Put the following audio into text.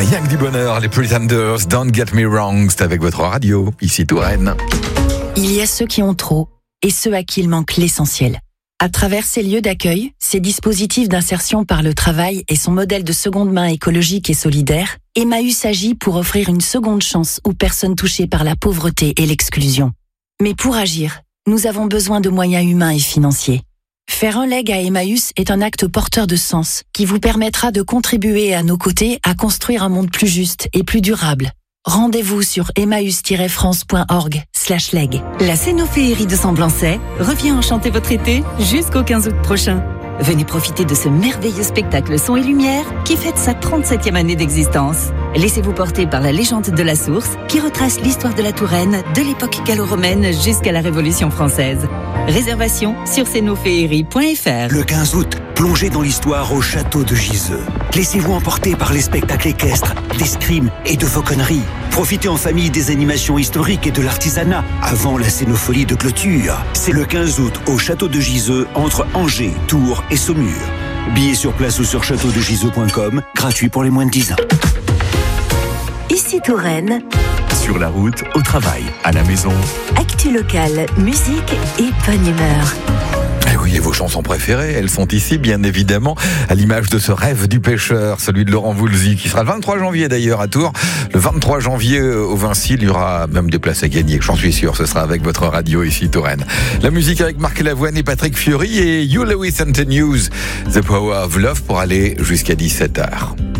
Rien que du bonheur, les Pretenders, Don't Get Me Wrong, c'est avec votre radio, ici Touraine. Il y a ceux qui ont trop et ceux à qui il manque l'essentiel. À travers ces lieux d'accueil, ces dispositifs d'insertion par le travail et son modèle de seconde main écologique et solidaire, Emmaüs agit pour offrir une seconde chance aux personnes touchées par la pauvreté et l'exclusion. Mais pour agir, nous avons besoin de moyens humains et financiers. Faire un leg à Emmaüs est un acte porteur de sens qui vous permettra de contribuer à nos côtés à construire un monde plus juste et plus durable. Rendez-vous sur emmaüs-france.org/leg. La Cénophéerie de Semblançay revient enchanter votre été jusqu'au 15 août prochain. Venez profiter de ce merveilleux spectacle son et lumière qui fête sa 37e année d'existence. Laissez-vous porter par la légende de la source qui retrace l'histoire de la Touraine de l'époque gallo-romaine jusqu'à la Révolution française. Réservation sur cénophéerie.fr. Le 15 août, plongez dans l'histoire au château de Giseux. Laissez-vous emporter par les spectacles équestres, d'escrime et de fauconnerie. Profitez en famille des animations historiques et de l'artisanat avant la scénopholie de clôture. C'est le 15 août au château de Giseux entre Angers, Tours et Saumur. Billets sur place ou sur châteaudegiseux.com, gratuit pour les moins de 10 ans. Ici Touraine, Sur la route, au travail, à la maison. actu locale, musique et bonne humeur. Eh oui, et vos chansons préférées, elles sont ici, bien évidemment, à l'image de ce rêve du pêcheur, celui de Laurent Voulzy, qui sera le 23 janvier d'ailleurs à Tours. Le 23 janvier au Vinci, il y aura même des places à gagner, j'en suis sûr, ce sera avec votre radio ici, Touraine. La musique avec Marc Lavoine et Patrick Fiori et Hugh Lewis and the News, The Power of Love pour aller jusqu'à 17h.